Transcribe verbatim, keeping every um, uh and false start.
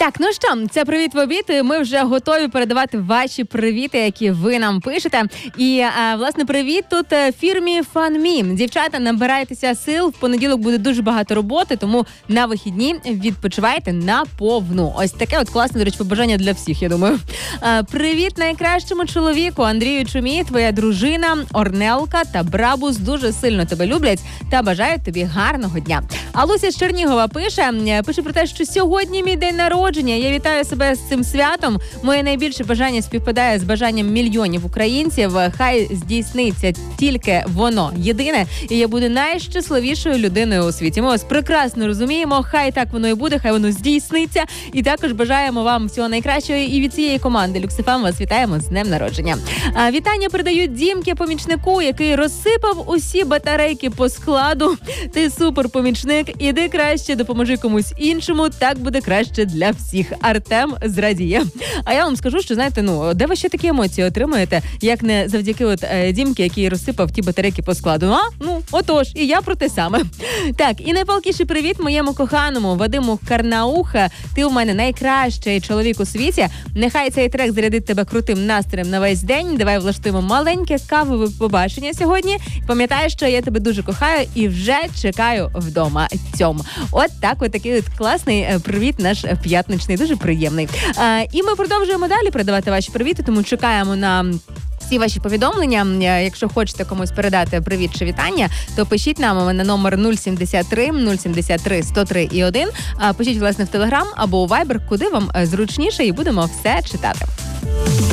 Так, ну що, це «Привіт в обід». Ми вже готові передавати ваші привіти, які ви нам пишете. І, а, власне, привіт тут фірмі FunMe. Дівчата, набирайтеся сил. В понеділок буде дуже багато роботи, тому на вихідні відпочивайте на повну. Ось таке от класне, до речі, побажання для всіх, я думаю. А, привіт найкращому чоловіку Андрію Чумі, твоя дружина, Орнелка та Брабус дуже сильно тебе люблять та бажають тобі гарного дня. А Луся з Чернігова пише, пише про те, що сьогодні мій день народження. Я вітаю себе з цим святом. Моє найбільше бажання співпадає з бажанням мільйонів українців. Хай здійсниться тільки воно єдине, і я буду найщасливішою людиною у світі. Ми вас прекрасно розуміємо. Хай так воно і буде, хай воно здійсниться. І також бажаємо вам всього найкращого. І від цієї команди Люкс еф ем вас вітаємо з днем народження. А, вітання передають Дімки, помічнику, який розсипав усі батарейки по складу. Ти супер помічник. Іди краще, допоможи комусь іншому. Так буде краще для всіх. Артем зрадіє. А я вам скажу, що, знаєте, ну, де ви ще такі емоції отримуєте, як не завдяки от е, Дімки, який розсипав ті батарейки по складу. А? Ну, отож, і я про те саме. Так, і найпалкіший привіт моєму коханому Вадиму Карнауха. Ти у мене найкращий чоловік у світі. Нехай цей трек зарядить тебе крутим настроєм на весь день. Давай влаштуємо маленьке кавове побачення сьогодні. Пам'ятай, що я тебе дуже кохаю і вже чекаю вдома. Цьом. От так, от такий от класний привіт наш п'ятничний, дуже приємний. А, і ми продовжуємо далі передавати ваші привіти, тому чекаємо на всі ваші повідомлення. Якщо хочете комусь передати привіт чи вітання, то пишіть нам на номер нуль сімдесят три нуль сімдесят три сто три і один. Пишіть, власне, в Телеграм або у Вайбер, куди вам зручніше, і будемо все читати.